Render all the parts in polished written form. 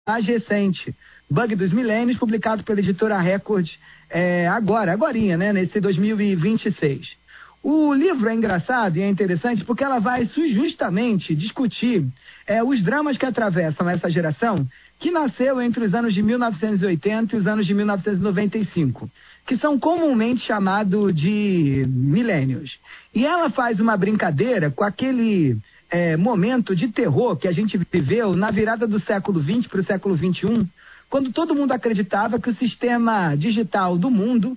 mais recente, Bug dos Milênios, publicado pela editora Record, agorinha, né, nesse 2026. O livro é engraçado e é interessante porque ela vai justamente discutir os dramas que atravessam essa geração que nasceu entre os anos de 1980 e os anos de 1995, que são comumente chamados de milênios. E ela faz uma brincadeira com aquele momento de terror que a gente viveu na virada do século XX para o século XXI, quando todo mundo acreditava que o sistema digital do mundo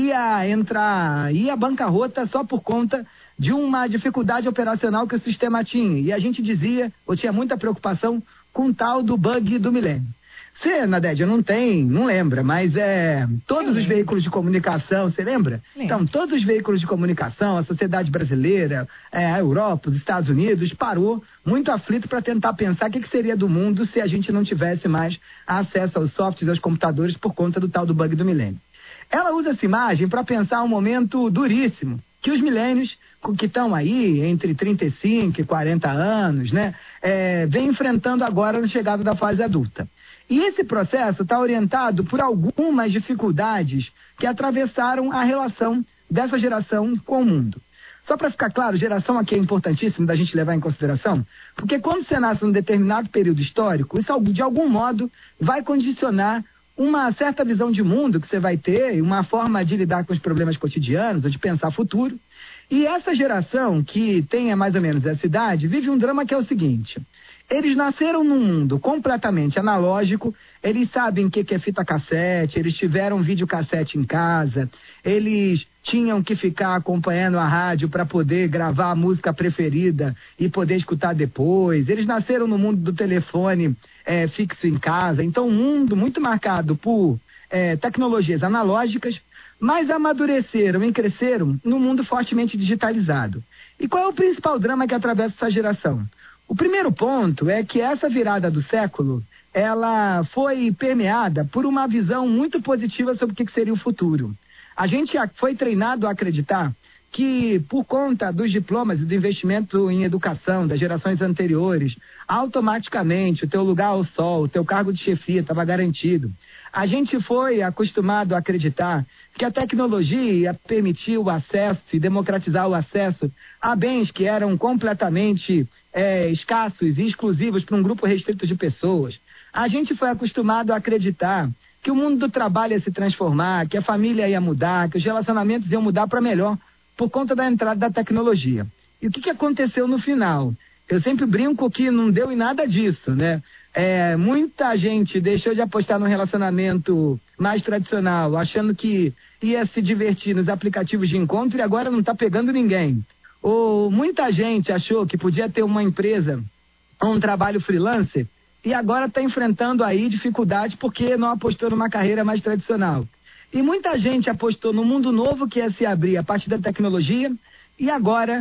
ia bancarrota só por conta de uma dificuldade operacional que o sistema tinha. E a gente dizia, ou tinha muita preocupação com o tal do bug do milênio. Você, Nadédia, não lembra, mas todos os veículos de comunicação, você lembra? Então, todos os veículos de comunicação, a sociedade brasileira, a Europa, os Estados Unidos, parou muito aflito para tentar pensar o que seria do mundo se a gente não tivesse mais acesso aos softwares, aos computadores, por conta do tal do bug do milênio. Ela usa essa imagem para pensar um momento duríssimo, que os milênios, que estão aí entre 35 e 40 anos, né, vem enfrentando agora na chegada da fase adulta. E esse processo está orientado por algumas dificuldades que atravessaram a relação dessa geração com o mundo. Só para ficar claro, geração aqui é importantíssimo da gente levar em consideração, porque quando você nasce num determinado período histórico, isso de algum modo vai condicionar uma certa visão de mundo que você vai ter, uma forma de lidar com os problemas cotidianos, ou de pensar futuro. E essa geração, que tem mais ou menos essa idade, vive um drama que é o seguinte: eles nasceram num mundo completamente analógico, eles sabem o que é fita cassete, eles tiveram videocassete em casa, eles tinham que ficar acompanhando a rádio para poder gravar a música preferida e poder escutar depois. Eles nasceram no mundo do telefone fixo em casa. Então, um mundo muito marcado por tecnologias analógicas, mas amadureceram e cresceram num mundo fortemente digitalizado. E qual é o principal drama que atravessa essa geração? O primeiro ponto é que essa virada do século, ela foi permeada por uma visão muito positiva sobre o que seria o futuro. A gente foi treinado a acreditar que, por conta dos diplomas e do investimento em educação das gerações anteriores, automaticamente o teu lugar ao sol, o teu cargo de chefia estava garantido. A gente foi acostumado a acreditar que a tecnologia ia permitir o acesso e democratizar o acesso a bens que eram completamente escassos e exclusivos para um grupo restrito de pessoas. A gente foi acostumado a acreditar que o mundo do trabalho ia se transformar, que a família ia mudar, que os relacionamentos iam mudar para melhor por conta da entrada da tecnologia. E o que aconteceu no final? Eu sempre brinco que não deu em nada disso, né? Muita gente deixou de apostar no relacionamento mais tradicional, achando que ia se divertir nos aplicativos de encontro e agora não está pegando ninguém. Ou muita gente achou que podia ter uma empresa ou um trabalho freelancer e agora está enfrentando aí dificuldade porque não apostou numa carreira mais tradicional. E muita gente apostou no mundo novo que ia se abrir a partir da tecnologia e agora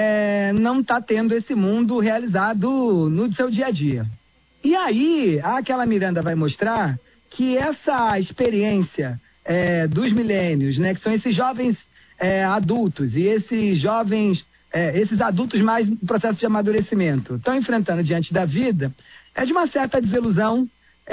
não está tendo esse mundo realizado no seu dia a dia. E aí, aquela Miranda vai mostrar que essa experiência dos milênios, né, que são esses jovens adultos e esses jovens, esses adultos mais em processo de amadurecimento, estão enfrentando diante da vida, de uma certa desilusão,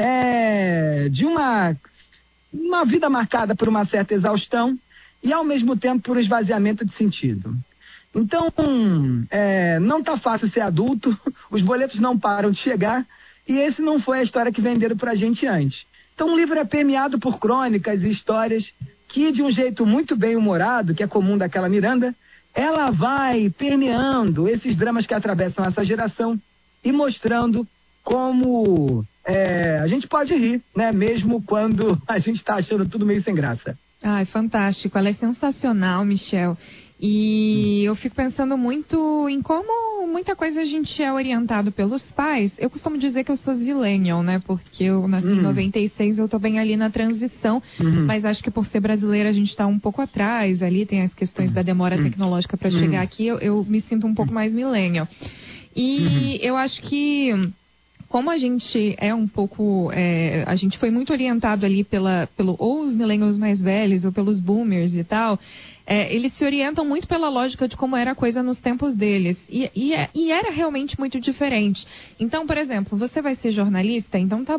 de uma vida marcada por uma certa exaustão e, ao mesmo tempo, por esvaziamento de sentido. Então, não está fácil ser adulto, os boletos não param de chegar e esse não foi a história que venderam para a gente antes. Então, o livro é permeado por crônicas e histórias que, de um jeito muito bem humorado, que é comum daquela Miranda, ela vai permeando esses dramas que atravessam essa geração e mostrando como a gente pode rir, né? Mesmo quando a gente está achando tudo meio sem graça. Ai, fantástico. Ela é sensacional, Michel. E eu fico pensando muito em como muita coisa a gente é orientado pelos pais. Eu costumo dizer que eu sou zillennial, né? Porque eu nasci em 96, eu tô bem ali na transição. Mas acho que por ser brasileira a gente tá um pouco atrás ali. Tem as questões da demora tecnológica para chegar aqui. Eu me sinto um pouco mais millennial. E eu acho que, como a gente é um pouco, a gente foi muito orientado ali ou os millennials mais velhos, ou pelos boomers e tal, eles se orientam muito pela lógica de como era a coisa nos tempos deles. E era realmente muito diferente. Então, por exemplo, você vai ser jornalista, então tá